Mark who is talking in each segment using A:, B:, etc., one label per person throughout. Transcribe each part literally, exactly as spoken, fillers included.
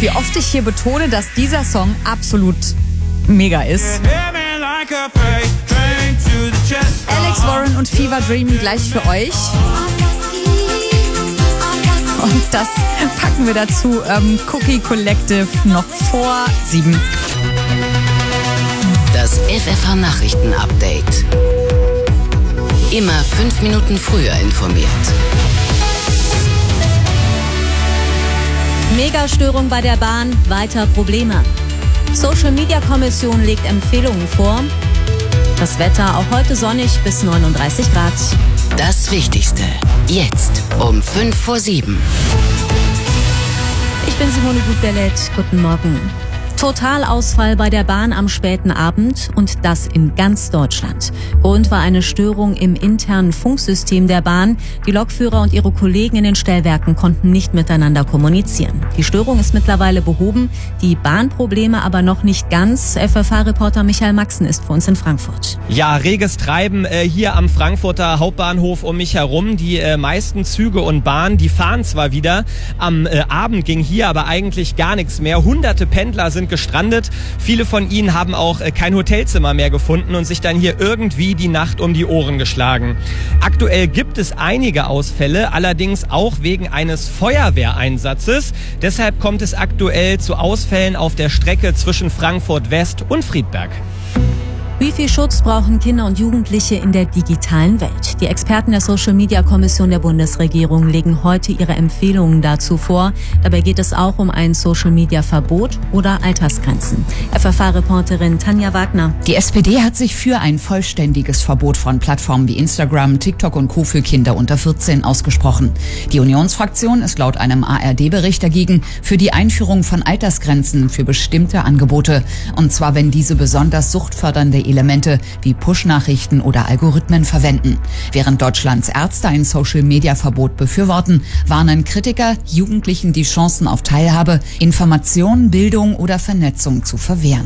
A: wie oft ich hier betone, dass dieser Song absolut mega ist. Alex Warren und Fever Dream gleich für euch. Und das packen wir dazu ähm, Cookie Collective noch vor sieben.
B: Das F F H-Nachrichten-Update. Immer fünf Minuten früher informiert.
C: Megastörung bei der Bahn, weiter Probleme. Social-Media-Kommission legt Empfehlungen vor. Das Wetter auch heute sonnig bis neununddreißig Grad.
B: Das Wichtigste jetzt um fünf vor sieben.
C: Ich bin Simone Gut-Bellet. Guten Morgen. Totalausfall bei der Bahn am späten Abend und das in ganz Deutschland. Grund war eine Störung im internen Funksystem der Bahn. Die Lokführer und ihre Kollegen in den Stellwerken konnten nicht miteinander kommunizieren. Die Störung ist mittlerweile behoben, die Bahnprobleme aber noch nicht ganz. F F H-Reporter Michael Maxen ist für uns in Frankfurt.
D: Ja, reges Treiben äh, hier am Frankfurter Hauptbahnhof um mich herum. Die äh, meisten Züge und Bahnen, die fahren zwar wieder. Am äh, Abend ging hier aber eigentlich gar nichts mehr. Hunderte Pendler sind gestrandet. Viele von ihnen haben auch äh, kein Hotelzimmer mehr gefunden und sich dann hier irgendwie die Nacht um die Ohren geschlagen. Aktuell gibt es einige Ausfälle, allerdings auch wegen eines Feuerwehreinsatzes. Deshalb kommt es aktuell zu Ausfällen auf der Strecke zwischen Frankfurt West und Friedberg.
C: Wie viel Schutz brauchen Kinder und Jugendliche in der digitalen Welt? Die Experten der Social-Media-Kommission der Bundesregierung legen heute ihre Empfehlungen dazu vor. Dabei geht es auch um ein Social-Media-Verbot oder Altersgrenzen. F F H-Reporterin Tanja Wagner.
E: Die S P D hat sich für ein vollständiges Verbot von Plattformen wie Instagram, TikTok und Co. für Kinder unter vierzehn ausgesprochen. Die Unionsfraktion ist laut einem A R D-Bericht dagegen für die Einführung von Altersgrenzen für bestimmte Angebote. Und zwar, wenn diese besonders suchtfördernde Elemente wie Push-Nachrichten oder Algorithmen verwenden. Während Deutschlands Ärzte ein Social-Media-Verbot befürworten, warnen Kritiker, Jugendlichen die Chancen auf Teilhabe, Information, Bildung oder Vernetzung zu verwehren.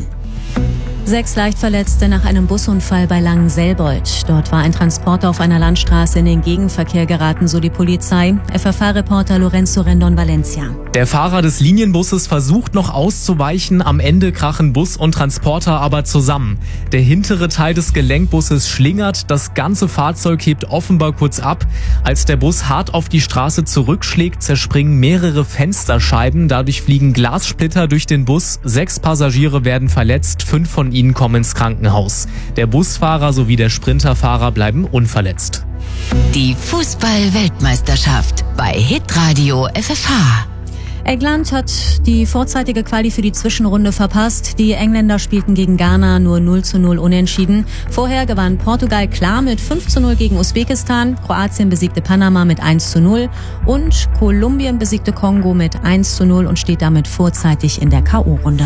C: Sechs Leichtverletzte nach einem Busunfall bei Langenselbold. Dort war ein Transporter auf einer Landstraße in den Gegenverkehr geraten, so die Polizei. F F H-Reporter Lorenzo Rendon Valencia.
F: Der Fahrer des Linienbusses versucht noch auszuweichen. Am Ende krachen Bus und Transporter aber zusammen. Der hintere Teil des Gelenkbusses schlingert. Das ganze Fahrzeug hebt offenbar kurz ab. Als der Bus hart auf die Straße zurückschlägt, zerspringen mehrere Fensterscheiben. Dadurch fliegen Glassplitter durch den Bus. Sechs Passagiere werden verletzt. Fünf von ihnen kommen ins Krankenhaus. Der Busfahrer sowie der Sprinterfahrer bleiben unverletzt.
B: Die Fußball-Weltmeisterschaft bei Hitradio F F H.
C: England hat die vorzeitige Quali für die Zwischenrunde verpasst. Die Engländer spielten gegen Ghana nur null zu null unentschieden. Vorher gewann Portugal klar mit fünf zu null gegen Usbekistan. Kroatien besiegte Panama mit eins zu null. Und Kolumbien besiegte Kongo mit eins zu null und steht damit vorzeitig in der K O-Runde.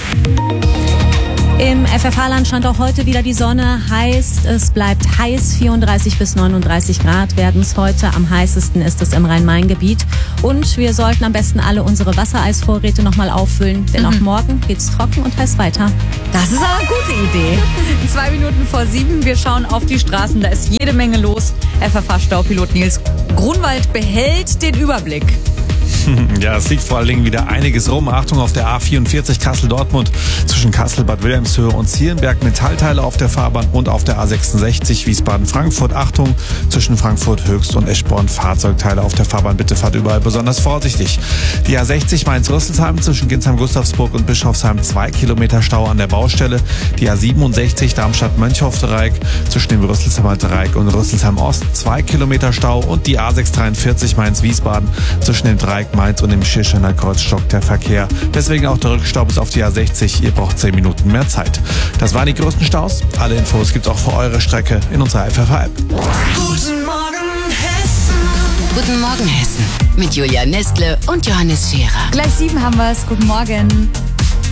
C: Im F F H-Land scheint auch heute wieder die Sonne. Heißt, es bleibt heiß. vierunddreißig bis neununddreißig Grad werden es heute. Am heißesten ist es im Rhein-Main-Gebiet. Und wir sollten am besten alle unsere Wassereisvorräte nochmal auffüllen. Denn auch morgen geht's trocken und heiß weiter.
A: Das ist aber eine gute Idee. Zwei Minuten vor sieben. Wir schauen auf die Straßen. Da ist jede Menge los. F F H-Staupilot Nils Grunwald behält den Überblick.
G: Ja, es liegt vor allen Dingen wieder einiges rum. Achtung auf der A vierundvierzig Kassel-Dortmund zwischen Kassel-Bad Wilhelmshöhe und Zierenberg. Metallteile auf der Fahrbahn und auf der A sechsundsechzig Wiesbaden-Frankfurt. Achtung zwischen Frankfurt-Höchst und Eschborn. Fahrzeugteile auf der Fahrbahn. Bitte fahrt überall besonders vorsichtig. Die A sechzig Mainz-Rüsselsheim zwischen Ginsheim-Gustavsburg und Bischofsheim. Zwei Kilometer Stau an der Baustelle. Die A siebenundsechzig Darmstadt-Mönchhof-Dreieck zwischen dem Rüsselsheimer Dreieck und Rüsselsheim-Ost. Zwei Kilometer Stau. Und die A sechshundertdreiundvierzig Mainz-Wiesbaden zwischen dem Dreieck Mainz und im Schirschener Kreuz stockt der Verkehr. Deswegen auch der Rückstau bis auf die A sechzig. Ihr braucht zehn Minuten mehr Zeit. Das waren die größten Staus. Alle Infos gibt's auch für eure Strecke in unserer F F H-App.
B: Guten Morgen Hessen. Guten Morgen Hessen. Mit Julia Nestle und Johannes Scherer.
A: Gleich sieben haben wir's. Guten Morgen.